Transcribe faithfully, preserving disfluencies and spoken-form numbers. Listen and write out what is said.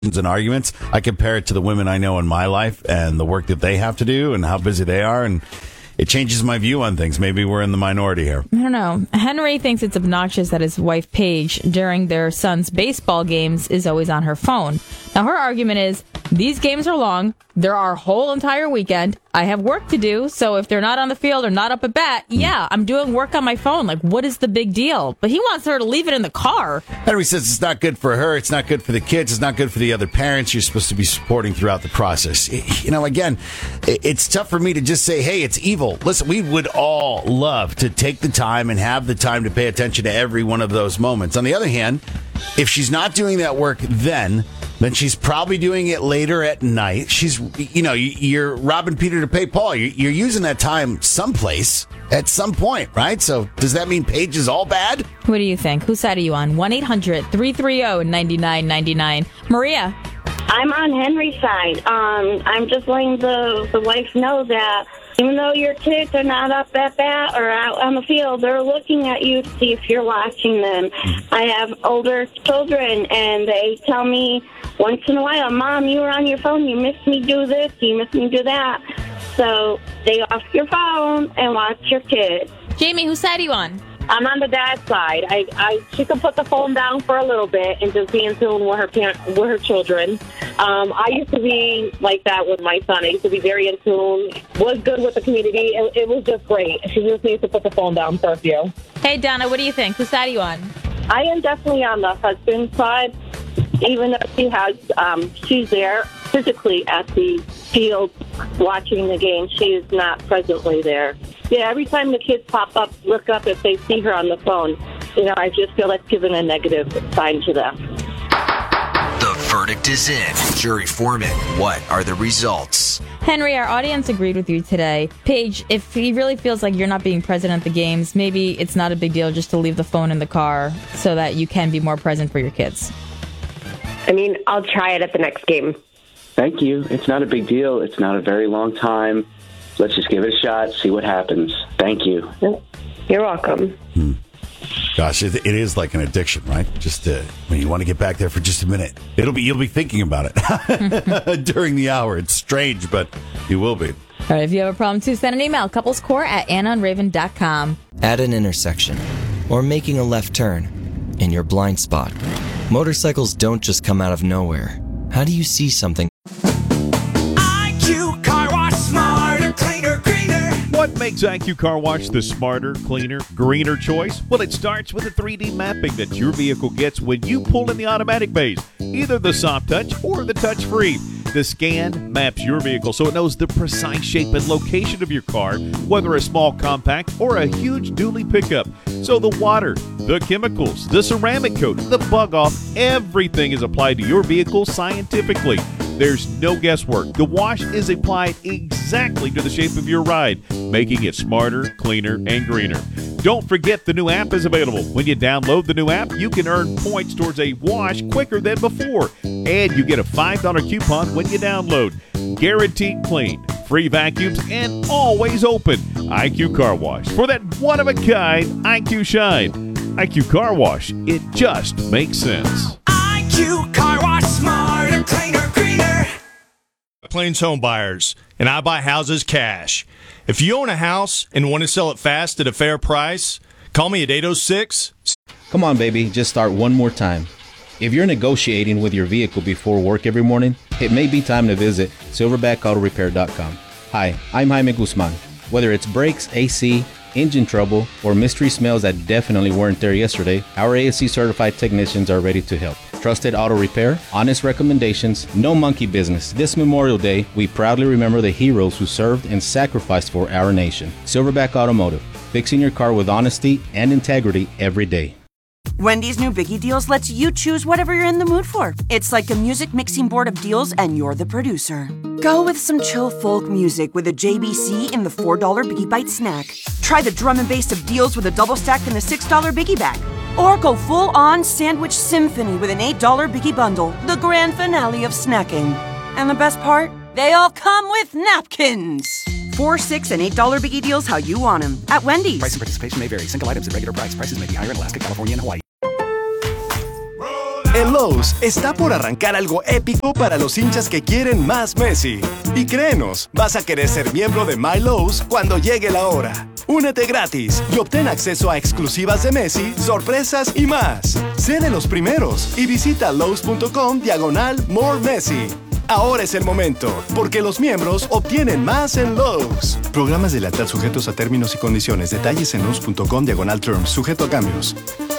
and arguments, I compare it to the women I know in my life and the work that they have to do and how busy they are, and it changes my view on things. Maybe we're in the minority here. I don't know. Henry thinks it's obnoxious that his wife, Paige, during their son's baseball games, is always on her phone. Now, her argument is, these games are long. They're our whole entire weekend. I have work to do, so if they're not on the field or not up at bat, yeah, I'm doing work on my phone. Like, what is the big deal? But he wants her to leave it in the car. Henry says it's not good for her. It's not good for the kids. It's not good for the other parents you're supposed to be supporting throughout the process. You know, again, it's tough for me to just say, hey, it's evil. Listen, we would all love to take the time and have the time to pay attention to every one of those moments. On the other hand, if she's not doing that work then, then she's probably doing it later at night. She's, you know, you're robbing Peter to pay Paul. You're using that time someplace at some point, right? So does that mean Paige is all bad? What do you think? Whose side are you on? one eight hundred three three zero nine nine nine nine. Maria? I'm on Henry's side. Um, I'm just letting the, the wife know that even though your kids are not up at bat or out on the field, they're looking at you to see if you're watching them. I have older children, and they tell me once in a while, Mom, you were on your phone. You missed me do this. You missed me do that. So stay off your phone and watch your kids. Jamie, whose side are you on? I'm on the dad's side. I, I, she can put the phone down for a little bit and just be in tune with her parent, with her children. Um, I used to be like that with my son. I used to be very in tune, was good with the community. It, it was just great. She just needs to put the phone down for a few. Hey, Donna, what do you think? Whose side are you on? I am definitely on the husband's side, even though she has, um, she's there physically at the field watching the game. She is not presently there. Yeah, every time the kids pop up, look up if they see her on the phone, you know, I just feel that's giving a negative sign to them. The verdict is in. Jury foreman, what are the results? Henry, our audience agreed with you today. Paige, if he really feels like you're not being present at the games, maybe it's not a big deal just to leave the phone in the car so that you can be more present for your kids. I mean, I'll try it at the next game. Thank you. It's not a big deal. It's not a very long time. Let's just give it a shot, see what happens. Thank you. You're welcome. Hmm. Gosh, it, it is like an addiction, right? Just uh, when you want to get back there for just a minute, it'll be you'll be thinking about it during the hour. It's strange, but you will be. All right, if you have a problem too, send an email, couplescore at anna and raven dot com. At an intersection, or making a left turn, in your blind spot, motorcycles don't just come out of nowhere. How do you see something? I Q Car Wash, smarter, cleaner, greener. What makes I Q Car Wash the smarter, cleaner, greener choice? Well, it starts with the three D mapping that your vehicle gets when you pull in the automatic bays, either the soft touch or the touch-free. The scan maps your vehicle so it knows the precise shape and location of your car, whether a small compact or a huge dually pickup. So the water, the chemicals, the ceramic coat, the bug off, everything is applied to your vehicle scientifically. There's no guesswork. The wash is applied exactly to the shape of your ride, making it smarter, cleaner, and greener. Don't forget the new app is available. When you download the new app, you can earn points towards a wash quicker than before. And you get a five dollar coupon when you download. Guaranteed clean, free vacuums, and always open. I Q Car Wash. For that one-of-a-kind I Q shine. I Q Car Wash. It just makes sense. I Q Car Wash, smarter, cleaner, greener. Plains Home Buyers, and I buy houses cash. If you own a house and want to sell it fast at a fair price, call me at eight oh six. Come on, baby, just start one more time. If you're negotiating with your vehicle before work every morning, it may be time to visit silverback auto repair dot com. Hi, I'm Jaime Guzman. Whether it's brakes, A C, engine trouble, or mystery smells that definitely weren't there yesterday, our A S C certified technicians are ready to help. Trusted auto repair, honest recommendations, no monkey business. This Memorial Day, we proudly remember the heroes who served and sacrificed for our nation. Silverback Automotive, fixing your car with honesty and integrity every day. Wendy's new Biggie Deals lets you choose whatever you're in the mood for. It's like a music mixing board of deals, and you're the producer. Go with some chill folk music with a J B C in the four dollar Biggie Bite snack. Try the drum and bass of deals with a double stack in the six dollar Biggie Bag. Or go full-on sandwich symphony with an eight dollar Biggie Bundle, the grand finale of snacking. And the best part? They all come with napkins. Four, six, and eight dollar Biggie Deals how you want them at Wendy's. Price and participation may vary. Single items at regular price. Prices may be higher in Alaska, California, and Hawaii. Roll En Lowe's está por arrancar algo épico para los hinchas que quieren más Messi. Y créenos, vas a querer ser miembro de My Lowe's cuando llegue la hora. Únete gratis y obtén acceso a exclusivas de Messi, sorpresas y más. Sé de los primeros y visita Lowe's.com diagonal More Messi. Ahora es el momento, porque los miembros obtienen más en Lowe's. Programas de lealtad sujetos a términos y condiciones. Detalles en Lowe's.com diagonal terms, sujeto a cambios.